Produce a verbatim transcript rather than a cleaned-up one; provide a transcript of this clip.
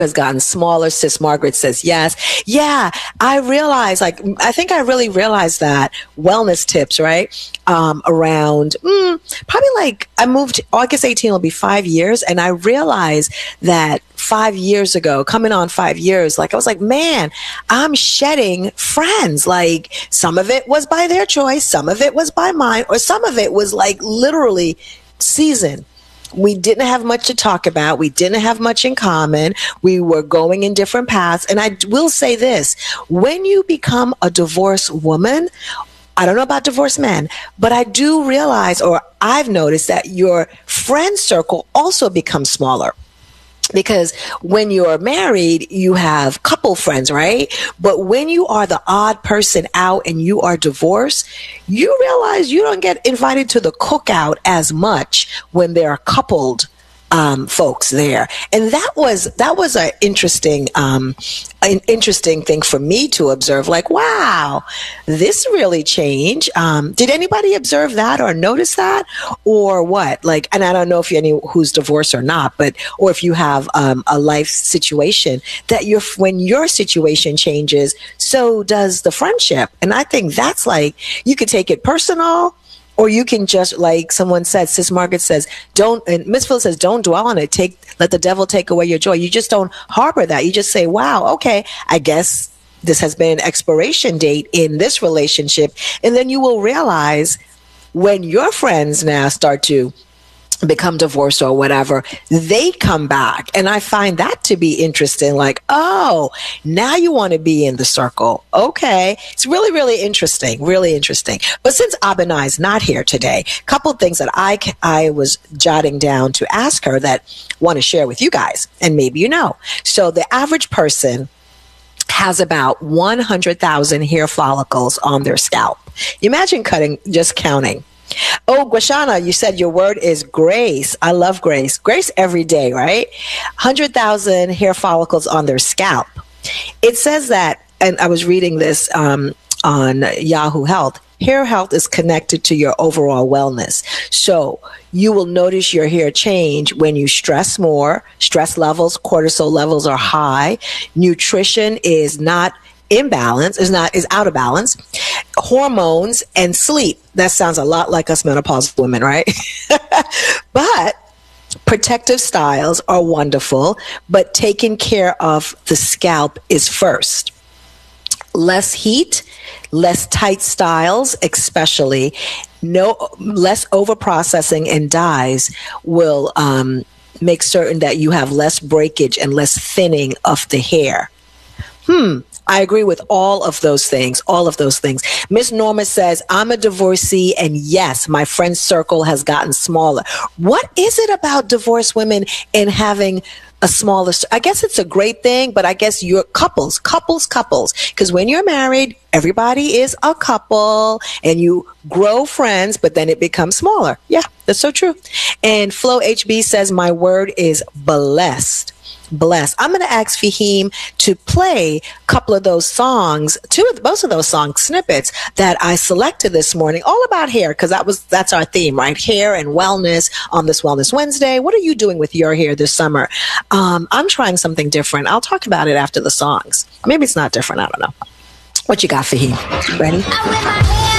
has gotten smaller. Sis Margaret says yes. Yeah, I realize, like, I think I really realized that wellness tips, right? Um, around mm, probably like I moved August eighteenth will be five years. And I realized that five years ago, coming on five years, like I was like, man, I'm shedding friends. Like some of it was by their choice. Some of it was by mine, or some of it was like literally season. We didn't have much to talk about. We didn't have much in common. We were going in different paths. And I will say this, when you become a divorced woman, I don't know about divorced men, but I do realize, or I've noticed that your friend circle also becomes smaller. Because when you're married, you have couple friends, right? But when you are the odd person out and you are divorced, you realize you don't get invited to the cookout as much when there are coupled um, folks there. And that was, that was an interesting, um, an interesting thing for me to observe. Like, wow, this really changed. Um, did anybody observe that or notice that or what? Like, and I don't know if you're any who's divorced or not, but, or if you have, um, a life situation that you're, when your situation changes, so does the friendship. And I think that's like, you could take it personal. Or you can just, like someone said, Sis Margaret says, don't, and Miss Phil says, don't dwell on it. Take, let the devil take away your joy. You just don't harbor that. You just say, wow, okay, I guess this has been an expiration date in this relationship. And then you will realize when your friends now start to become divorced or whatever, they come back. And I find that to be interesting. Like, oh, now you want to be in the circle. Okay. It's really, really interesting. Really interesting. But since Abinai is not here today, a couple of things that I, I was jotting down to ask her that I want to share with you guys. And maybe you know. So the average person has about one hundred thousand hair follicles on their scalp. Imagine cutting, just counting. Oh, Guashana, you said your word is grace. I love grace. Grace every day, right? one hundred thousand hair follicles on their scalp. It says that, and I was reading this um, on Yahoo Health, hair health is connected to your overall wellness. So you will notice your hair change when you stress more, stress levels, cortisol levels are high, nutrition is not imbalance, is not, is out of balance, hormones and sleep. That sounds a lot like us menopausal women, right? But protective styles are wonderful, but taking care of the scalp is first. Less heat, less tight styles, especially no less over processing and dyes will um, make certain that you have less breakage and less thinning of the hair. Hmm. I agree with all of those things, all of those things. Miss Norma says, I'm a divorcee, and yes, my friend circle has gotten smaller. What is it about divorced women and having a smaller, I guess it's a great thing, but I guess you're couples, couples, couples. Because when you're married, everybody is a couple and you grow friends, but then it becomes smaller. Yeah, that's so true. And Flo H B says, my word is blessed. Blessed. I'm going to ask Fahim to play a couple of those songs, two of most of those song snippets that I selected this morning, all about hair, because that was that's our theme, right? Hair and wellness on this Wellness Wednesday. What are you doing with your hair this summer? Um, I'm trying something different. I'll talk about it after the songs. Maybe it's not different. I don't know. What you got, Fahim? Ready?